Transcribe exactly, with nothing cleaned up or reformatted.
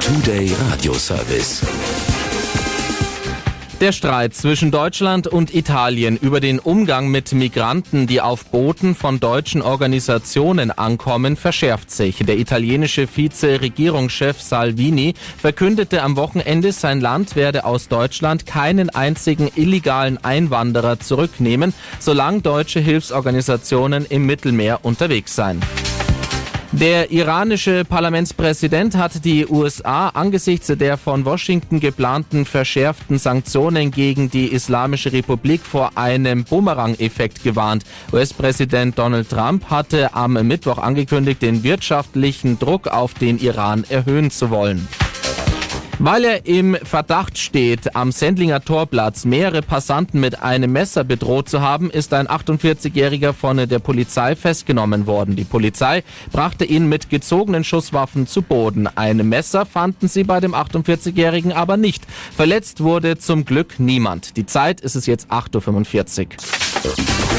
Today Radio Service. Der Streit zwischen Deutschland und Italien über den Umgang mit Migranten, die auf Booten von deutschen Organisationen ankommen, verschärft sich. Der italienische Vize-Regierungschef Salvini verkündete am Wochenende, sein Land werde aus Deutschland keinen einzigen illegalen Einwanderer zurücknehmen, solange deutsche Hilfsorganisationen im Mittelmeer unterwegs seien. Der iranische Parlamentspräsident hat die U S A angesichts der von Washington geplanten verschärften Sanktionen gegen die Islamische Republik vor einem Bumerang-Effekt gewarnt. U S-Präsident Donald Trump hatte am Mittwoch angekündigt, den wirtschaftlichen Druck auf den Iran erhöhen zu wollen. Weil er im Verdacht steht, am Sendlinger Torplatz mehrere Passanten mit einem Messer bedroht zu haben, ist ein achtundvierzigjähriger von der Polizei festgenommen worden. Die Polizei brachte ihn mit gezogenen Schusswaffen zu Boden. Ein Messer fanden sie bei dem achtundvierzigjährigen aber nicht. Verletzt wurde zum Glück niemand. Die Zeit ist es jetzt acht Uhr fünfundvierzig.